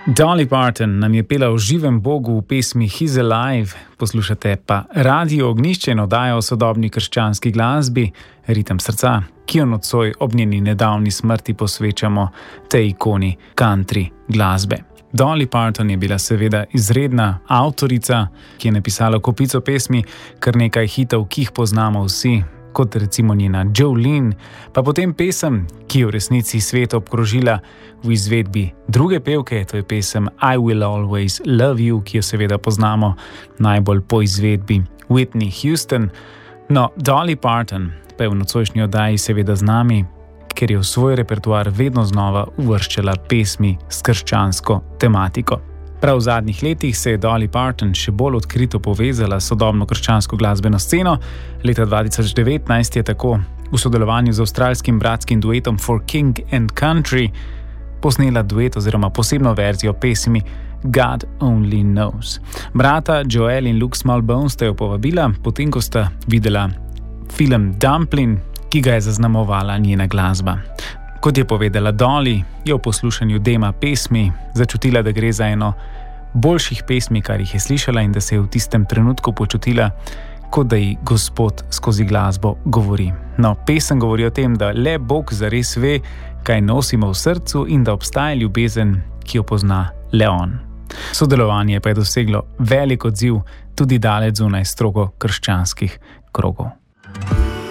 Dolly Parton nam je pela o živem Bogu v pesmi He's Alive, poslušate pa Radio Ognjišče in oddajo o sodobni krščanski glasbi, Ritem srca, ki jo nocoj ob njeni nedavni smrti posvečamo tej ikoni country glasbe. Dolly Parton je bila seveda izredna avtorica, ki je napisala kopico pesmi, kar nekaj hitov, ki jih poznamo vsi, kot recimo njena Jolene, pa potem pesem, ki je v resnici svet obkrožila v izvedbi druge pevke, to je pesem I Will Always Love You, ki jo seveda poznamo najbolj po izvedbi Whitney Houston. No, Dolly Parton pa je v nocojšnji oddaji seveda z nami, ker je v svoj repertoar vedno znova uvrščala pesmi s krščansko tematiko. Prav v zadnjih letih se je Dolly Parton še bolj odkrito povezala s sodobno krščansko glasbeno sceno. Leta 2019 je tako v sodelovanju z avstralskim bratskim duetom For King and Country posnela duet oziroma posebno verzijo pesmi God Only Knows. Brata Joel in Luke Smallbone sta jo povabila, potem ko sta videla film Dumpling, ki ga je zaznamovala njena glasba. Kot je povedala Dolly, je v poslušanju dema pesmi začutila, da gre za eno boljših pesmi, kar jih je slišala, in da se je v tistem trenutku počutila, kot da ji Gospod skozi glasbo govori. No, pesem govori o tem, da le Bog zares ve, kaj nosimo v srcu in da obstaja ljubezen, ki jo pozna le On. Sodelovanje pa je doseglo velik odziv tudi daleč zunaj strogo krščanskih krogov.